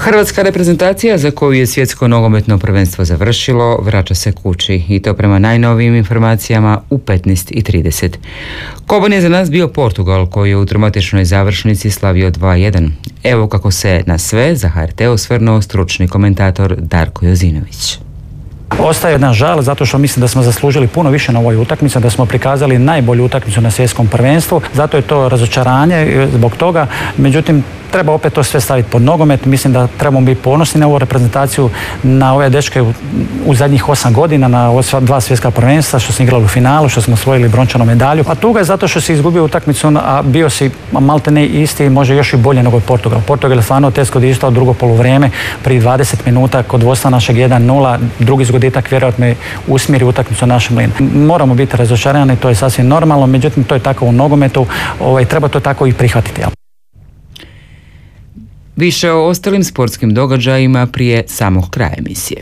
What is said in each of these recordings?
Hrvatska reprezentacija, za koju je svjetsko nogometno prvenstvo završilo, vraća se kući i to prema najnovijim informacijama u 15:30. Koban je za nas bio Portugal, koji je u dramatičnoj završnici slavio 2:1. Evo kako se na sve za HRT osvrnuo stručni komentator Darko Jozinović. Ostaje jedan žal zato što mislim da smo zaslužili puno više na ovoj utakmici, da smo prikazali najbolju utakmicu na svjetskom prvenstvu, zato je to razočaranje zbog toga. Međutim, treba opet to sve staviti pod nogomet. Mislim da trebamo biti ponosni na ovu reprezentaciju, na ove dečke u zadnjih 8 godina, na ova 2 svjetska prvenstva, što smo igrali u finalu, što smo osvojili brončanu medalju. A tuga je zato što si izgubio utakmicu, a bio si maltene isti, može još i bolje nego Portugal. Portugal je stvarno teško dištao drugo poluvrijeme, prije 20 minuta kod vodstva našeg 1:0, drugi zgoditak vjerojatno je usmjeri utakmicu našem linu. Moramo biti razočarani, to je sasvim normalno, međutim to je tako u nogometu, treba to tako i prihvatiti. Više o ostalim sportskim događajima prije samog kraja emisije.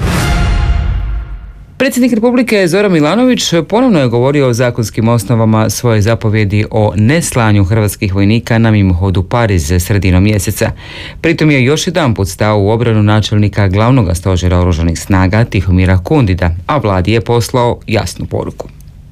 Predsjednik Republike Zoran Milanović ponovno je govorio o zakonskim osnovama svoje zapovjedi o neslanju hrvatskih vojnika na mimohodu Pariz sredinom mjeseca. Pritom je još jedanput stao u obranu načelnika glavnog stožera oružanih snaga Tihomira Kundida, a vladi je poslao jasnu poruku.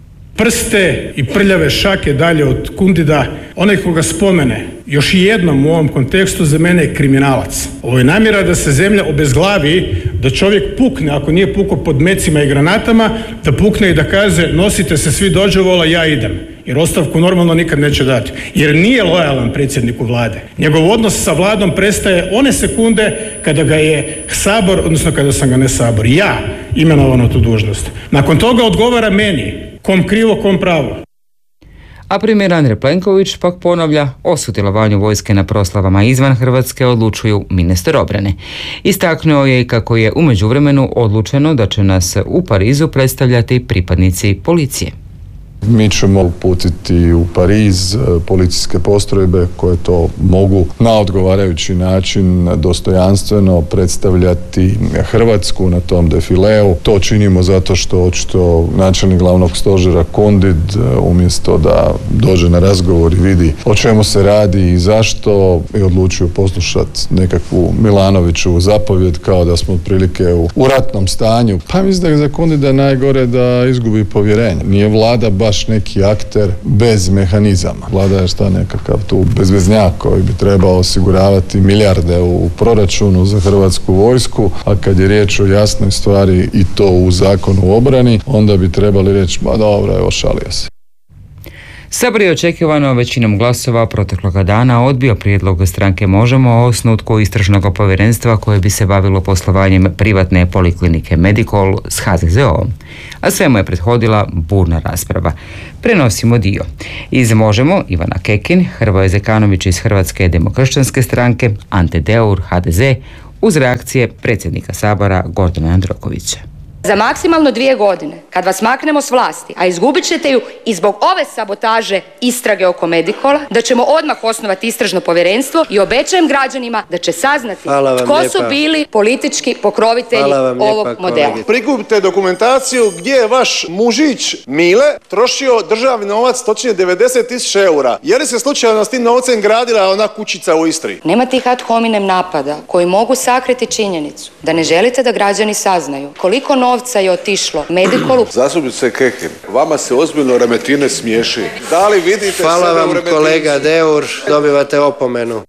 Prste i prljave šake dalje od Kundida, onaj koga spomene još i jednom u ovom kontekstu za mene je kriminalac. Ovo je namjera da se zemlja obezglavi, da čovjek pukne, ako nije pukao pod mecima i granatama, da pukne i da kaže nosite se svi dođevola, ja idem. Jer ostavku normalno nikad neće dati. Jer nije lojalan predsjedniku vlade. Njegov odnos sa vladom prestaje one sekunde kada ga je Sabor, odnosno kada sam ga ne Sabor, ja imenovao na tu dužnost. Nakon toga odgovara meni, kom krivo, kom pravo. A premijer Andrej Plenković pak ponavlja o sudjelovanju vojske na proslavama izvan Hrvatske odlučuju ministar obrane. Istaknuo je i kako je u međuvremenu odlučeno da će nas u Parizu predstavljati pripadnici policije. Mi ćemo uputiti u Pariz policijske postrojbe koje to mogu na odgovarajući način dostojanstveno predstavljati Hrvatsku na tom defileu. To činimo zato što očito načelnik glavnog stožera Kundid umjesto da dođe na razgovor i vidi o čemu se radi i zašto je odlučio poslušati nekakvu Milanoviću zapovjed kao da smo otprilike u ratnom stanju. Pa mislim da je za Kundida najgore da izgubi povjerenje. Nije vlada baš neki akter bez mehanizama. Vlada je nekakav tu bezveznjak koji bi trebao osiguravati milijarde u proračunu za hrvatsku vojsku, a kad je riječ o jasnoj stvari i to u zakonu o obrani, onda bi trebali reći, ma dobro, evo šalio se. Sabor je očekivano većinom glasova protekloga dana odbio prijedlog stranke Možemo o osnutku istražnog povjerenstva koje bi se bavilo poslovanjem privatne poliklinike Medikol s HZZO-om. A svemu je prethodila burna rasprava. Prenosimo dio. Iz Možemo Ivana Kekin, Hrvoje Zekanović iz Hrvatske demokršćanske stranke, Ante Deur, HDZ, uz reakcije predsjednika Sabora Gordana Jandrokovića. Za maksimalno 2 godine, kad vas maknemo s vlasti, a izgubit ćete ju i zbog ove sabotaže istrage oko Medikola, da ćemo odmah osnovati istražno povjerenstvo i obećajem građanima da će saznati tko su bili politički pokrovitelji ovog modela. Prikupite dokumentaciju gdje je vaš mužić Mile trošio državni novac, točnije 90.000 eura. Je li se slučajno s tim novcem gradila ona kućica u Istri? Nema tih ad hominem napada koji mogu sakriti činjenicu da ne želite da građani saznaju koliko novca je otišlo Medikolu. Zastupnice Kekin, vama se ozbiljno Remetine smiješi. Da li vidite sebe u Remetinu? Hvala vam kolega Deur, dobivate opomenu.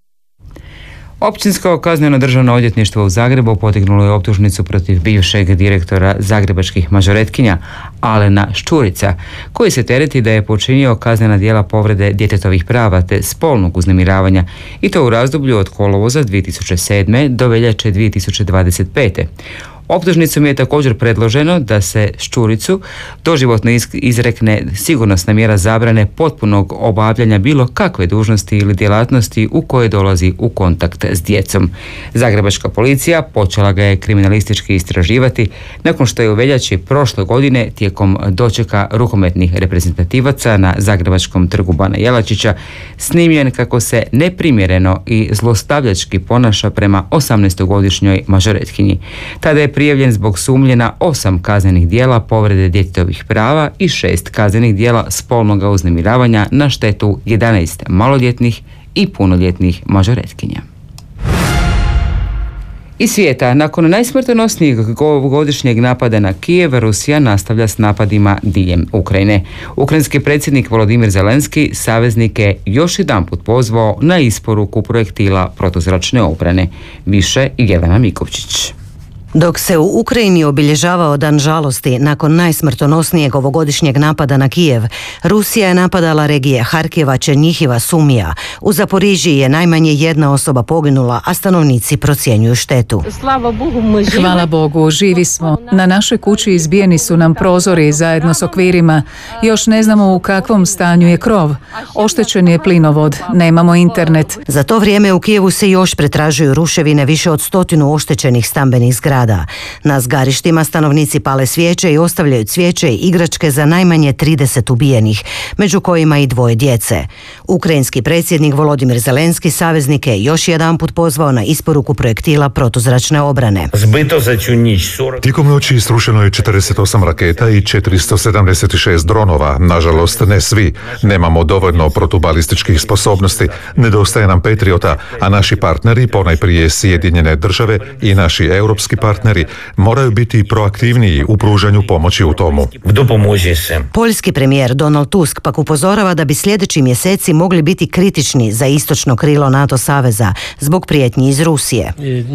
Općinsko kazneno državno odvjetništvo u Zagrebu podignulo je optužnicu protiv bivšeg direktora zagrebačkih mažoretkinja Alena Ščurica, koji se tereti da je počinio kaznena djela povrede djetetovih prava te spolnog uznemiravanja i to u razdoblju od kolovoza 2007. do veljače 2025. Optužnicom je također predloženo da se Ščuricu doživotno izrekne sigurnosna mjera zabrane potpunog obavljanja bilo kakve dužnosti ili djelatnosti u koje dolazi u kontakt s djecom. Zagrebačka policija počela ga je kriminalistički istraživati nakon što je u veljači prošle godine tijekom dočeka rukometnih reprezentativaca na zagrebačkom trgu Bana Jelačića snimljen kako se neprimjereno i zlostavljački ponaša prema 18-godišnjoj mažoretkinji. Tada je prijavljen zbog sumnje na 8 kaznenih djela povrede djetetovih prava i 6 kaznenih djela spolnoga uznemiravanja na štetu 11 maloljetnih i punoljetnih mažoretkinja. Iz svijeta, nakon najsmrtonosnijeg ovogodišnjeg napada na Kijev, Rusija nastavlja s napadima diljem Ukrajine. Ukrajinski predsjednik Volodimir Zelenski saveznike još jedanput pozvao na isporuku projektila protuzračne obrane. Više Jelena Mikovčić. Dok se u Ukrajini obilježavao dan žalosti nakon najsmrtonosnijeg ovogodišnjeg napada na Kijev, Rusija je napadala regije Harkova, Černjihiva, Sumija. U Zaporižiji je najmanje jedna osoba poginula, a stanovnici procjenjuju štetu. Hvala Bogu, živi smo. Na našoj kući izbijeni su nam prozori zajedno s okvirima. Još ne znamo u kakvom stanju je krov. Oštećen je plinovod, nemamo internet. Za to vrijeme u Kijevu se još pretražuju ruševine više od 100 oštećenih stambenih zgrada. Na zgarištima stanovnici pale svijeće i ostavljaju cvijeće i igračke za najmanje 30 ubijenih, među kojima i 2 djece. Ukrajinski predsjednik Volodimir Zelenski saveznike još jedanput pozvao na isporuku projektila protuzračne obrane. Tijekom noći isrušeno je 48 raketa i 476 dronova. Nažalost, ne svi. Nemamo dovoljno protubalističkih sposobnosti. Nedostaje nam Patriota, a naši partneri, ponajprije Sjedinjene države i naši europski partneri, moraju biti proaktivniji u pružanju pomoći u tomu. Poljski premijer Donald Tusk pak upozorava da bi sljedeći mjeseci mogli biti kritični za istočno krilo NATO saveza zbog prijetnji iz Rusije.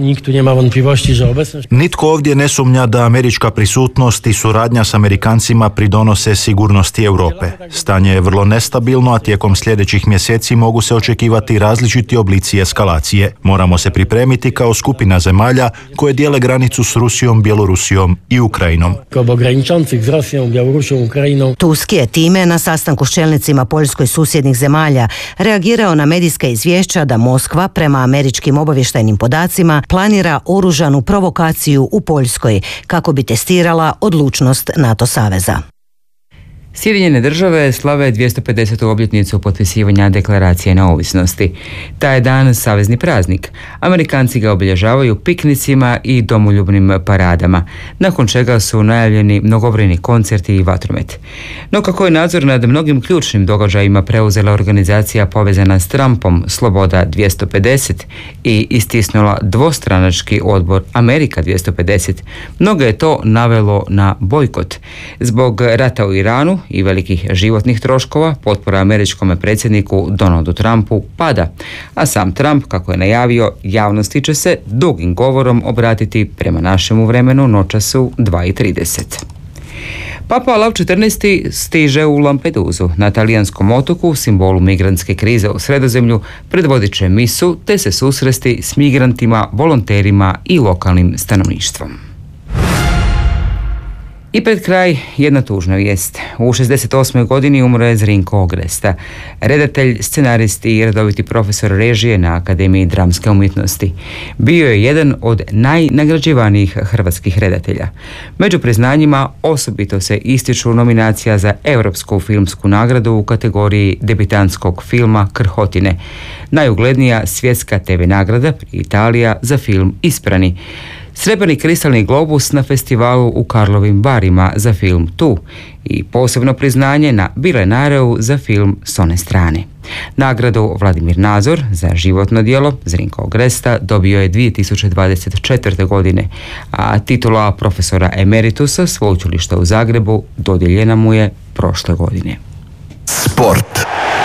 Nitko ovdje ne sumnja da američka prisutnost i suradnja s Amerikancima pridonose sigurnosti Europe. Stanje je vrlo nestabilno, a tijekom sljedećih mjeseci mogu se očekivati različiti oblici eskalacije. Moramo se pripremiti kao skupina zemalja koje dijele granicu s Rusijom, Bjelorusijom i Ukrajinom. Tusk je time na sastanku s čelnicima Poljskoj i susjednih zemalja reagirao na medijska izvješća da Moskva, prema američkim obavještajnim podacima, planira oružanu provokaciju u Poljskoj kako bi testirala odlučnost NATO saveza. Sjedinjene države slave 250. obljetnicu potpisivanja deklaracije neovisnosti. Taj je dan savezni praznik. Amerikanci ga obilježavaju piknicima i domoljubnim paradama, nakon čega su najavljeni mnogobrojni koncerti i vatromet. No kako je nadzor nad mnogim ključnim događajima preuzela organizacija povezana s Trumpom Sloboda 250 i istisnula dvostranački odbor Amerika 250, mnogo je to navelo na bojkot. Zbog rata u Iranu i velikih životnih troškova, potpora američkom predsjedniku Donaldu Trumpu pada, a sam Trump, kako je najavio, javnosti će se dugim govorom obratiti prema našemu vremenu noćasu 2:30. Papa Lav XIV stiže u Lampedusu, na talijanskom otoku, simbolu migrantske krize u Sredozemlju, predvodit će misu te se susresti s migrantima, volonterima i lokalnim stanovništvom. I pred kraj jedna tužna vijest. U 68. godini umro je Zrinko Ogresta, redatelj, scenarist i redoviti profesor režije na Akademiji dramske umjetnosti. Bio je jedan od najnagrađivanijih hrvatskih redatelja. Među priznanjima osobito se ističu nominacija za Europsku filmsku nagradu u kategoriji debitantskog filma Krhotine, najuglednija svjetska TV nagrada Italija za film Isprani, Srebrni kristalni globus na festivalu u Karlovim Varima za film Tu i posebno priznanje na Bilenareu za film S one strane. Nagradu Vladimir Nazor za životno djelo Zrinko Ogresta dobio je 2024. godine, a titula profesora emeritusa Sveučilišta u Zagrebu dodijeljena mu je prošle godine. Sport.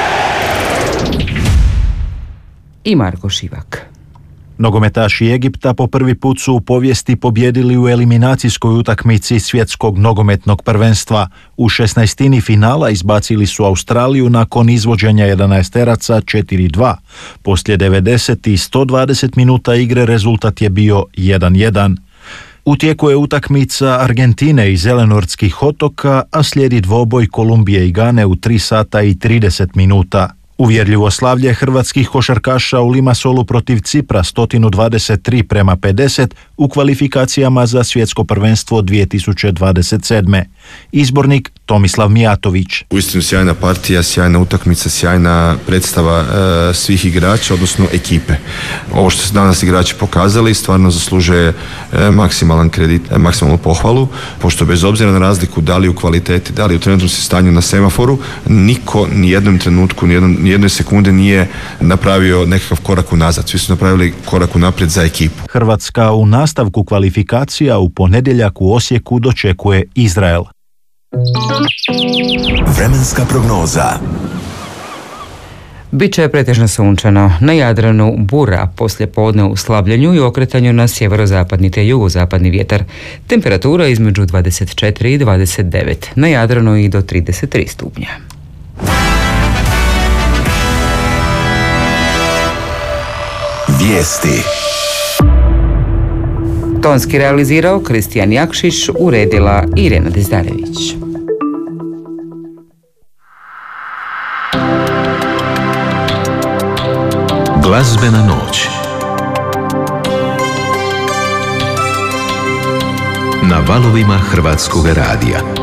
I Marko Šivak. Nogometaši Egipta po prvi put su u povijesti pobjedili u eliminacijskoj utakmici svjetskog nogometnog prvenstva. U 16. finala izbacili su Australiju nakon izvođenja 11-teraca 4-2. Poslije 90 i 120 minuta igre rezultat je bio 1-1. U tijeku je utakmica Argentine i Zelenortskih otoka, a slijedi dvoboj Kolumbije i Gane u 3 sata i 30 minuta. Uvjerljivo slavlje hrvatskih košarkaša u Limassolu protiv Cipra 123-50 u kvalifikacijama za svjetsko prvenstvo 2027. Izbornik Tomislav Mijatović. Uistinu sjajna partija, sjajna utakmica, sjajna predstava svih igrača, odnosno ekipe. Ovo što su danas igrači pokazali stvarno zaslužuje maksimalan kredit, maksimalnu pohvalu, pošto bez obzira na razliku da li u kvaliteti, da li u trenutnom stanju na semaforu, niko ni jednom trenutku, ni jednoj sekunde nije napravio nekakav korak unazad. Svi su napravili korak unaprijed za ekipu. Hrvatska u nastavku kvalifikacija u ponedjeljak u Osijeku dočekuje Izrael. Vremenska prognoza. Biće pretežno sunčano, na Jadranu bura, poslije podne u slabljenju i okretanju na sjeverozapadni te jugozapadni vjetar. Temperatura između 24 i 29, na Jadranu i do 33 stupnja. Vijesti. Tonski realizirao Kristijan Jakšić, uredila Irena Dezdarević. Glazbena noć. Na valovima Hrvatskog radija.